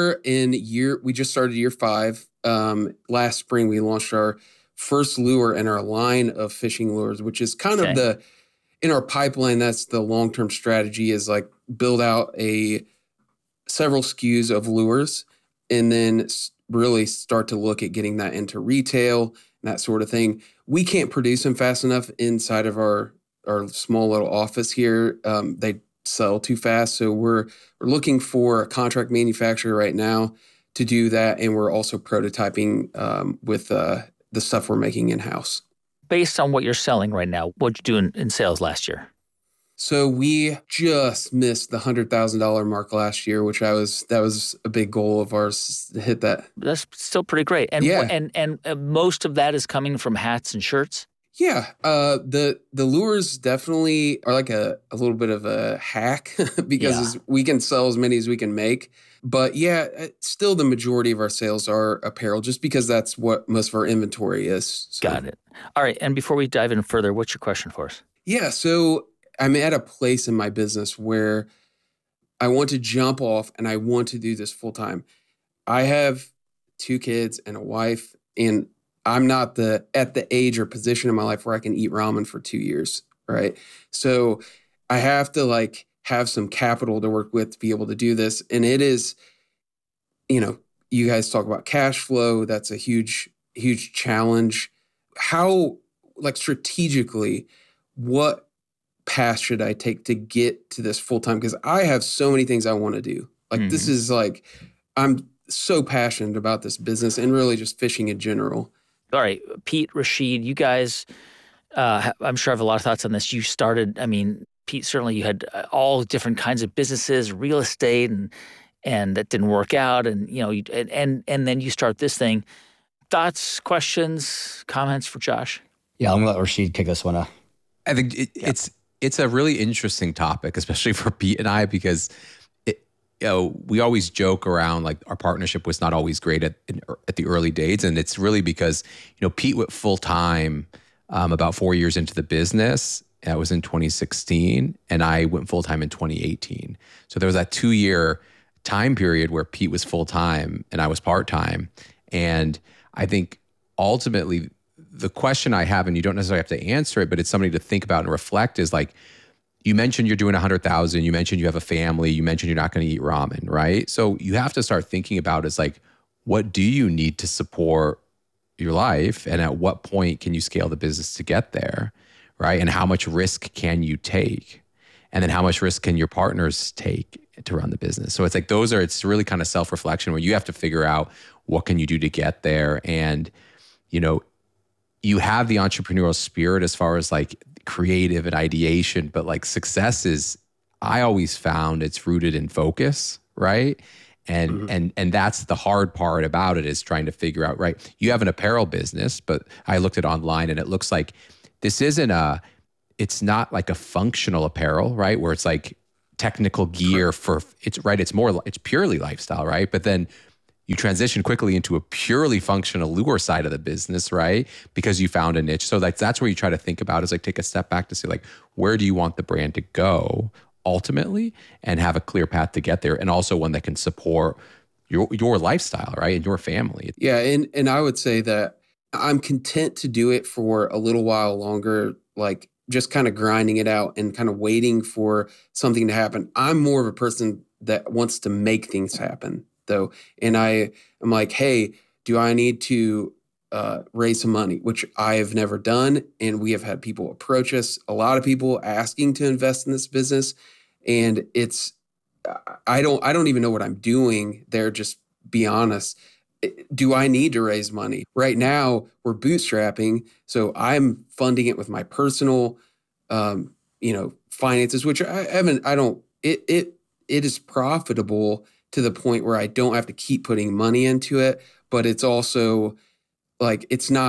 we just started year 5. Last spring, we launched our first lure in our line of fishing lures, which is kind of in our pipeline. That's the long-term strategy, is like build out several SKUs of lures and then really start to look at getting that into retail and that sort of thing. We can't produce them fast enough inside of our small little office here. They sell too fast. So we're looking for a contract manufacturer right now to do that. And we're also prototyping with the stuff we're making in-house. Based on what you're selling right now, what'd you do in sales last year? So we just missed the $100,000 mark last year, which that was a big goal of ours to hit that. That's still pretty great. And and most of that is coming from hats and shirts? Yeah, the lures definitely are like a little bit of a hack because we can sell as many as we can make. But still the majority of our sales are apparel, just because that's what most of our inventory is. So. Got it. All right, and before we dive in further, what's your question for us? Yeah, so I'm at a place in my business where I want to jump off and I want to do this full time. I have 2 kids and a wife, and I'm not at the age or position in my life where I can eat ramen for 2 years, right? So I have to have some capital to work with to be able to do this. And it is, you guys talk about cash flow. That's a huge, huge challenge. How, strategically, what path should I take to get to this full time? Because I have so many things I want to do. This is I'm so passionate about this business and really just fishing in general. All right, Pete, Rashid, you guys, I'm sure have a lot of thoughts on this. You started, Pete, certainly you had all different kinds of businesses, real estate, and that didn't work out, and and then you start this thing. Thoughts, questions, comments for Josh? Yeah, I'm gonna let Rashid kick this one off. I think it's a really interesting topic, especially for Pete and I, because we always joke around our partnership was not always great at the early days, and it's really because Pete went full time about 4 years into the business. That was in 2016, and I went full time in 2018. So there was that 2-year time period where Pete was full time and I was part time. And I think ultimately the question I have, and you don't necessarily have to answer it, but it's something to think about and reflect, is you mentioned you're doing 100,000. You mentioned you have a family. You mentioned you're not going to eat ramen, right? So you have to start thinking about what do you need to support your life, and at what point can you scale the business to get there, right? And how much risk can you take, and then how much risk can your partners take? to run the business. So it's like it's really kind of self-reflection where you have to figure out what can you do to get there. And, you have the entrepreneurial spirit as far as like creative and ideation, but like success is, I always found it's rooted in focus, right? And that's the hard part about it, is trying to figure out, right? You have an apparel business, but I looked at online and it looks like this it's not like a functional apparel, right? Where it's like technical gear it's purely lifestyle, right? But then you transition quickly into a purely functional lure side of the business, right? Because you found a niche. So that's where you try to think about, is like take a step back to say like, where do you want the brand to go ultimately, and have a clear path to get there, and also one that can support your lifestyle, right? And your family. Yeah. And I would say that I'm content to do it for a little while longer, like just kind of grinding it out and kind of waiting for something to happen. I'm more of a person that wants to make things happen, though. And I'm like, hey, do I need to raise some money, which I have never done. And we have had people approach us, a lot of people asking to invest in this business. And I don't even know what I'm doing there. Just be honest. Do I need to raise money? Right now we're bootstrapping. So I'm funding it with my personal, finances, which it is profitable to the point where I don't have to keep putting money into it, but it's also like,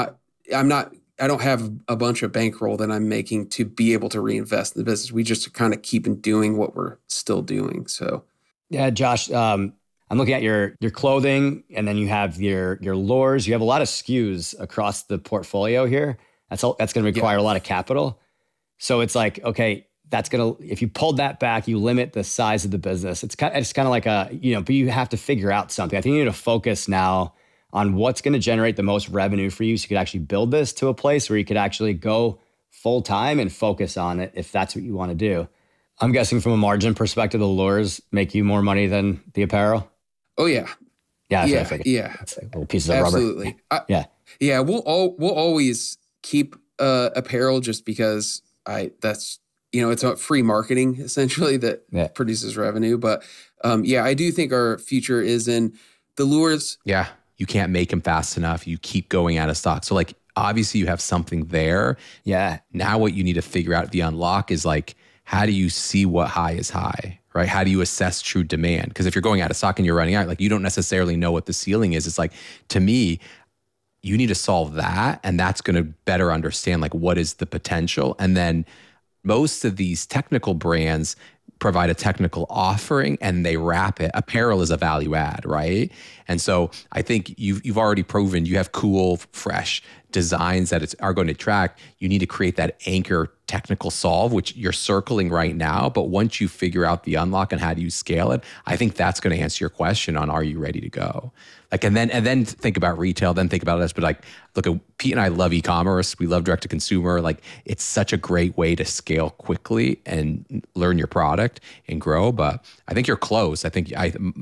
I don't have a bunch of bankroll that I'm making to be able to reinvest in the business. We just kind of keep doing what we're still doing. So, yeah, Josh, I'm looking at your clothing, and then you have your lures. You have a lot of SKUs across the portfolio here. That's going to require a lot of capital. So it's like, okay, if you pulled that back, you limit the size of the business. It's kind of like but you have to figure out something. I think you need to focus now on what's going to generate the most revenue for you, so you could actually build this to a place where you could actually go full time and focus on it if that's what you want to do. I'm guessing from a margin perspective, the lures make you more money than the apparel. Oh yeah. Yeah. Yeah. It's like little pieces of Absolutely. rubber. Yeah. We'll always keep apparel, just because that's it's a free marketing essentially that produces revenue. But I do think our future is in the lures. Yeah. You can't make them fast enough. You keep going out of stock. So like, obviously you have something there. Yeah. Now what you need to figure out, the unlock, is like, how do you see what high is high, right? How do you assess true demand? Because if you're going out of stock and you're running out, like, you don't necessarily know what the ceiling is. It's like, to me, you need to solve that. And that's going to better understand like, what is the potential? And then most of these technical brands provide a technical offering and they wrap it. Apparel is a value add, right? And so I think you've already proven you have cool, fresh designs that are going to attract. You need to create that anchor technical solve, which you're circling right now. But once you figure out the unlock and how do you scale it, I think that's going to answer your question on, are you ready to go? Like, and then think about retail, then think about this. But like, look, Pete and I love e-commerce. We love direct to consumer. Like, it's such a great way to scale quickly and learn your product and grow. But I think you're close. I think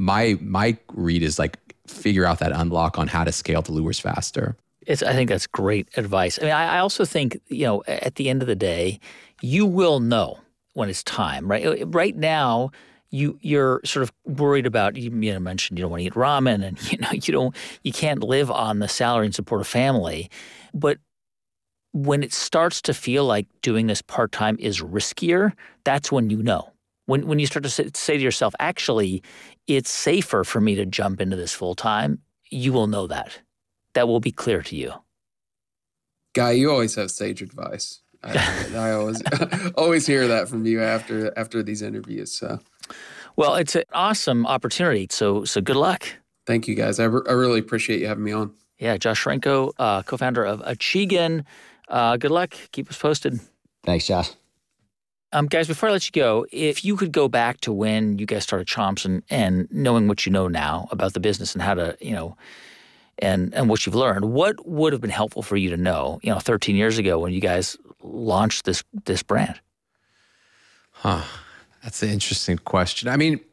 my read is like, figure out that unlock on how to scale the lures faster. I think that's great advice. I mean, I also think, at the end of the day, you will know when it's time, right? Right now, you're sort of worried about, you mentioned you don't want to eat ramen, and you can't live on the salary and support a family. But when it starts to feel like doing this part-time is riskier, that's when you know. When you start to say to yourself, actually, it's safer for me to jump into this full-time, you will know that. That will be clear to you. Guy, you always have sage advice. I always hear that from you after these interviews. So, well, it's an awesome opportunity. So good luck. Thank you, guys. I really appreciate you having me on. Yeah, Josh Renko, co-founder of Achigan. Good luck. Keep us posted. Thanks, Josh. Guys, before I let you go, if you could go back to when you guys started Chomps and knowing what you know now about the business and how to, and what you've learned, what would have been helpful for you to know, 13 years ago when you guys launched this brand? That's an interesting question. I mean,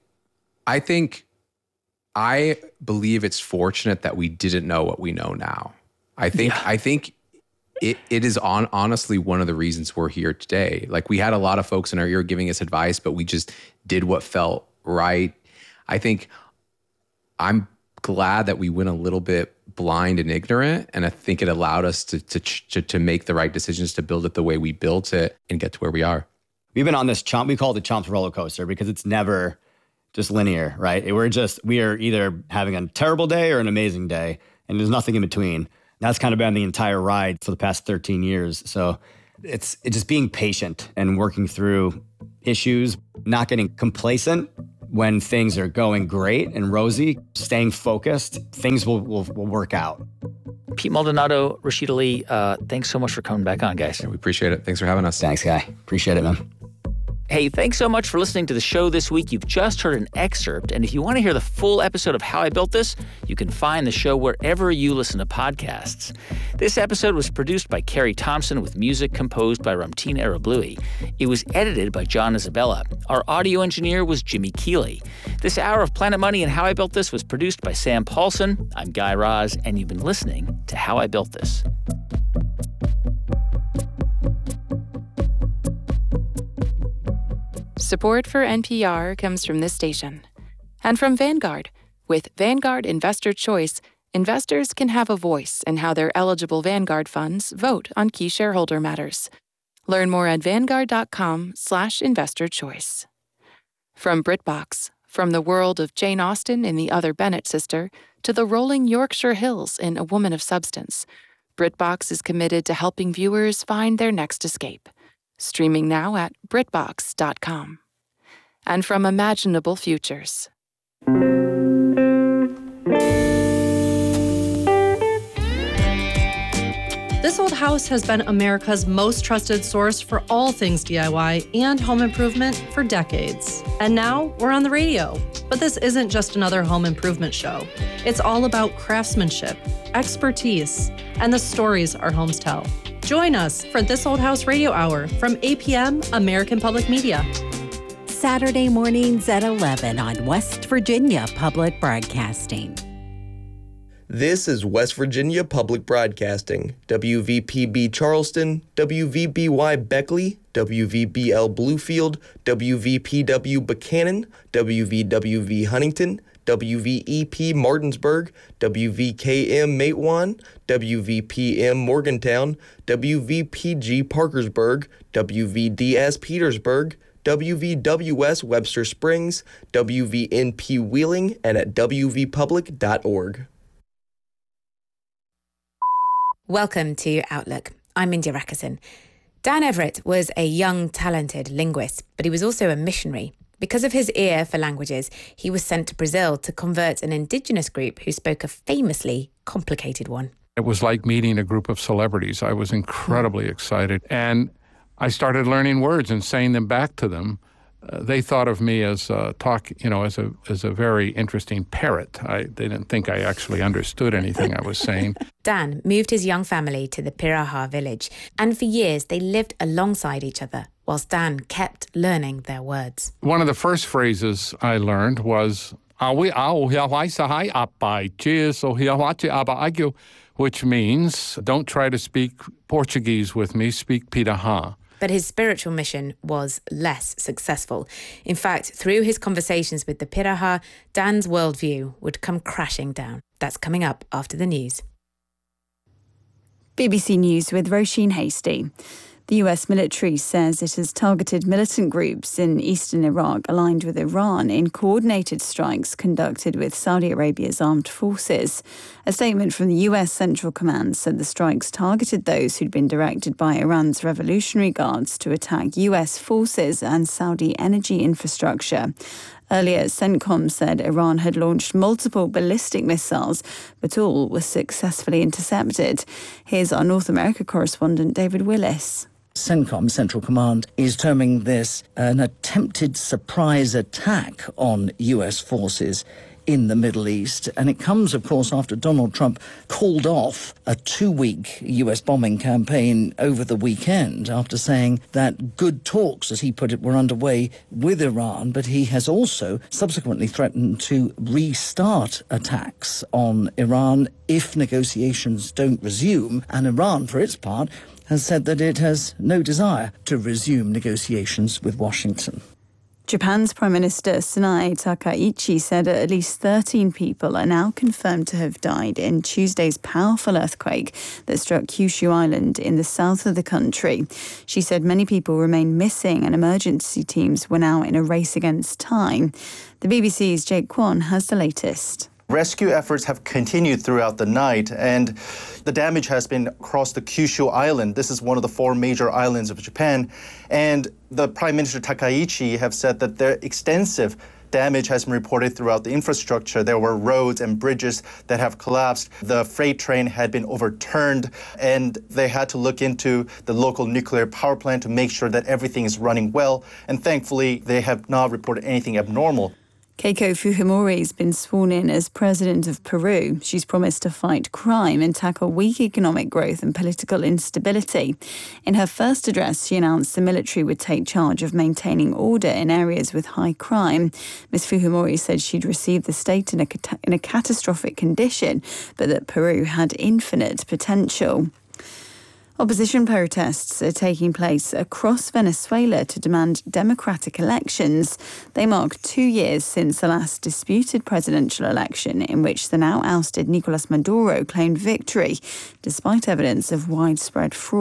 I believe it's fortunate that we didn't know what we know now. I think it is honestly one of the reasons we're here today. Like, we had a lot of folks in our ear giving us advice, but we just did what felt right. I think I'm glad that we went a little bit blind and ignorant, and I think it allowed us to make the right decisions to build it the way we built it and get to where we are. We've been on this we call it the Chomps roller coaster because it's never just linear, right? We are either having a terrible day or an amazing day, and there's nothing in between. That's kind of been the entire ride for the past 13 years. So it's just being patient and working through issues, not getting complacent when things are going great and rosy, staying focused, things will work out. Pete Maldonado, Rashida Lee, thanks so much for coming back on, guys. Yeah, we appreciate it. Thanks for having us. Thanks, Guy. Appreciate it, man. Hey, thanks so much for listening to the show this week. You've just heard an excerpt, and if you want to hear the full episode of How I Built This, you can find the show wherever you listen to podcasts. This episode was produced by Carrie Thompson with music composed by Ramtin Arablouei. It was edited by John Isabella. Our audio engineer was Jimmy Keeley. This hour of Planet Money and How I Built This was produced by Sam Paulson. I'm Guy Raz, and you've been listening to How I Built This. Support for NPR comes from this station and from Vanguard. With Vanguard Investor Choice, investors can have a voice in how their eligible Vanguard funds vote on key shareholder matters. Learn more at vanguard.com/investorchoice. From BritBox, from the world of Jane Austen in The Other Bennett Sister to the rolling Yorkshire Hills in A Woman of Substance, BritBox is committed to helping viewers find their next escape. Streaming now at BritBox.com. And from Imaginable Futures. This Old House has been America's most trusted source for all things DIY and home improvement for decades. And now we're on the radio. But this isn't just another home improvement show. It's all about craftsmanship, expertise, and the stories our homes tell. Join us for This Old House Radio Hour from 8 p.m. American Public Media. Saturday mornings at 11 on West Virginia Public Broadcasting. This is West Virginia Public Broadcasting, WVPB Charleston, WVBY Beckley, WVBL Bluefield, WVPW Buchanan, WVWV Huntington, WVEP Martinsburg, WVKM Matewan, WVPM Morgantown, WVPG Parkersburg, WVDS Petersburg, WVWS Webster Springs, WVNP Wheeling, and at wvpublic.org. Welcome to Outlook. I'm India Rakison. Dan Everett was a young, talented linguist, but he was also a missionary. Because of his ear for languages, he was sent to Brazil to convert an indigenous group who spoke a famously complicated one. It was like meeting a group of celebrities. I was incredibly excited. And I started learning words and saying them back to them. They thought of me as a very interesting parrot. They didn't think I actually understood anything I was saying. Dan moved his young family to the Piraha village, and for years they lived alongside each other, whilst Dan kept learning their words. One of the first phrases I learned was, which means, don't try to speak Portuguese with me, speak Piraha. But his spiritual mission was less successful. In fact, through his conversations with the Piraha, Dan's worldview would come crashing down. That's coming up after the news. BBC News with Roisin Hasty. The US military says it has targeted militant groups in eastern Iraq aligned with Iran in coordinated strikes conducted with Saudi Arabia's armed forces. A statement from the US Central Command said the strikes targeted those who'd been directed by Iran's Revolutionary Guards to attack US forces and Saudi energy infrastructure. Earlier, CENTCOM said Iran had launched multiple ballistic missiles, but all were successfully intercepted. Here's our North America correspondent, David Willis. CENTCOM, Central Command, is terming this an attempted surprise attack on US forces in the Middle East. And it comes, of course, after Donald Trump called off a 2-week US bombing campaign over the weekend after saying that good talks, as he put it, were underway with Iran. But he has also subsequently threatened to restart attacks on Iran if negotiations don't resume. And Iran, for its part, has said that it has no desire to resume negotiations with Washington. Japan's Prime Minister Sanae Takaichi said at least 13 people are now confirmed to have died in Tuesday's powerful earthquake that struck Kyushu Island in the south of the country. She said many people remain missing and emergency teams were now in a race against time. The BBC's Jake Kwon has the latest. Rescue efforts have continued throughout the night, and the damage has been across the Kyushu Island. This is one of the 4 major islands of Japan, and the Prime Minister Takaichi have said that their extensive damage has been reported throughout the infrastructure. There were roads and bridges that have collapsed. The freight train had been overturned, and they had to look into the local nuclear power plant to make sure that everything is running well, and thankfully they have not reported anything abnormal. Keiko Fujimori has been sworn in as president of Peru. She's promised to fight crime and tackle weak economic growth and political instability. In her first address, she announced the military would take charge of maintaining order in areas with high crime. Ms. Fujimori said she'd received the state in a catastrophic condition, but that Peru had infinite potential. Opposition protests are taking place across Venezuela to demand democratic elections. They mark 2 years since the last disputed presidential election in which the now ousted Nicolas Maduro claimed victory, despite evidence of widespread fraud.